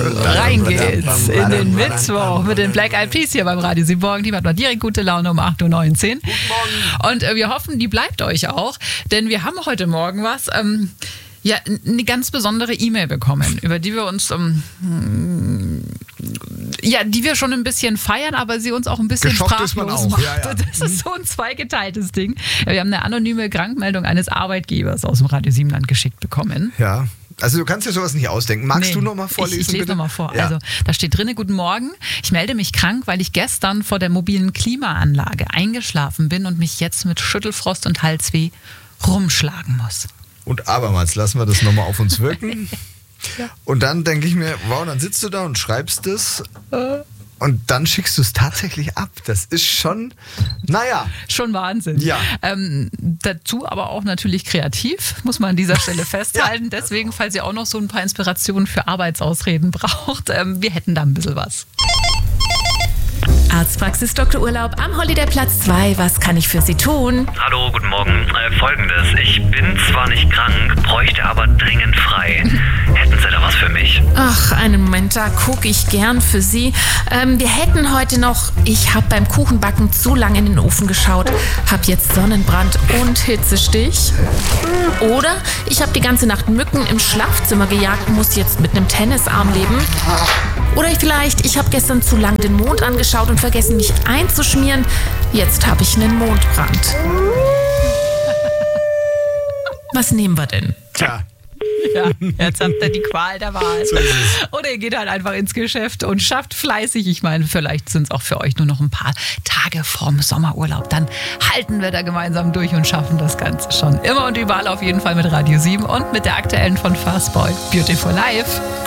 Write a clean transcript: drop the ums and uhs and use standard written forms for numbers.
Rein geht's in den Mittwoch mit den Black Eyed Peas hier beim Radio 7 Morgen. Die hat man direkt gute Laune um 8.19 Uhr. Guten Morgen. Und wir hoffen, die bleibt euch auch, denn wir haben heute Morgen was, eine ganz besondere E-Mail bekommen, über die wir uns, die wir schon ein bisschen feiern, aber sie uns auch ein bisschen sprachlos macht. Ja. Das ist so ein zweigeteiltes Ding. Ja, wir haben eine anonyme Krankmeldung eines Arbeitgebers aus dem Radio 7 Land geschickt bekommen. Ja. Also du kannst dir sowas nicht ausdenken. Magst du nochmal vorlesen? Ich lese nochmal vor. Ja. Also da steht drin: Guten Morgen, ich melde mich krank, weil ich gestern vor der mobilen Klimaanlage eingeschlafen bin und mich jetzt mit Schüttelfrost und Halsweh rumschlagen muss. Und abermals lassen wir das nochmal auf uns wirken. Ja. Und dann denke ich mir, wow, dann sitzt du da und schreibst es. Und dann schickst du es tatsächlich ab. Das ist schon, schon Wahnsinn. Ja. Dazu aber auch natürlich kreativ, muss man an dieser Stelle festhalten. Ja. Deswegen, falls ihr auch noch so ein paar Inspirationen für Arbeitsausreden braucht, wir hätten da ein bisschen was. Arztpraxis Dr. Urlaub am Holidayplatz 2. Was kann ich für Sie tun? Hallo, guten Morgen. Folgendes. Ich bin zwar nicht krank, bräuchte aber dringend frei. Hätten Sie da was für mich? Ach, einen Moment, da gucke ich gern für Sie. Wir hätten heute noch, ich habe beim Kuchenbacken zu lange in den Ofen geschaut, habe jetzt Sonnenbrand und Hitzestich. Oder ich habe die ganze Nacht Mücken im Schlafzimmer gejagt, muss jetzt mit einem Tennisarm leben. Oder vielleicht, ich habe gestern zu lang den Mond angeschaut und vergessen, mich einzuschmieren. Jetzt habe ich einen Mondbrand. Was nehmen wir denn? Tja. Ja, jetzt habt ihr die Qual der Wahl. So ist es. Oder ihr geht halt einfach ins Geschäft und schafft fleißig. Ich meine, vielleicht sind es auch für euch nur noch ein paar Tage vorm Sommerurlaub. Dann halten wir da gemeinsam durch und schaffen das Ganze schon. Immer und überall auf jeden Fall mit Radio 7 und mit der aktuellen von Fastboy, Beautiful Life.